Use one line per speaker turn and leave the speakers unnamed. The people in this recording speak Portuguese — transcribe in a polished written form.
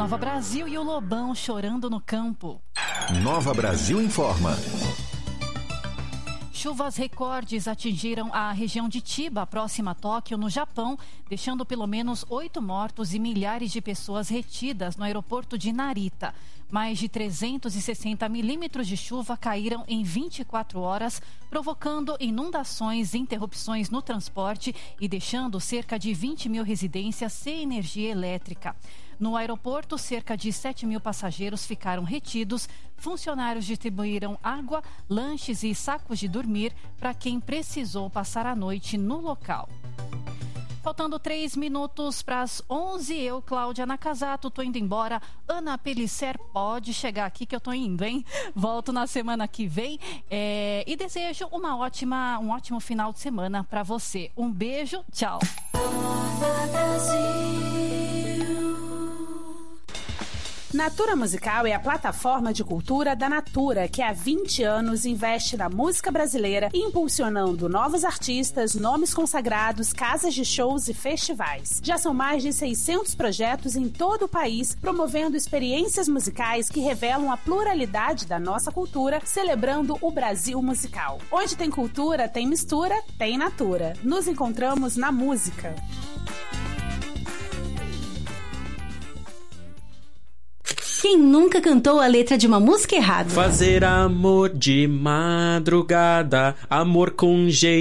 Nova Brasil e o Lobão chorando no campo.
Nova Brasil informa.
Chuvas recordes atingiram a região de Chiba, próxima a Tóquio, no Japão, deixando pelo menos 8 mortos e milhares de pessoas retidas no aeroporto de Narita. Mais de 360 milímetros de chuva caíram em 24 horas, provocando inundações e interrupções no transporte e deixando cerca de 20 mil residências sem energia elétrica. No aeroporto, cerca de 7 mil passageiros ficaram retidos. Funcionários distribuíram água, lanches e sacos de dormir para quem precisou passar a noite no local. Faltando 3 minutos para as 11, eu, Cláudia Nakazato, tô indo embora. Ana Pellicer, pode chegar aqui que eu tô indo, hein? Volto na semana que vem e desejo um ótimo final de semana para você. Um beijo, tchau.
Natura Musical é a plataforma de cultura da Natura, que há 20 anos investe na música brasileira, impulsionando novos artistas, nomes consagrados, casas de shows e festivais. Já são mais de 600 projetos em todo o país, promovendo experiências musicais que revelam a pluralidade da nossa cultura, celebrando o Brasil musical. Onde tem cultura, tem mistura, tem Natura. Nos encontramos na música.
Quem nunca cantou a letra de uma música errada?
Fazer amor de madrugada, amor com jeito.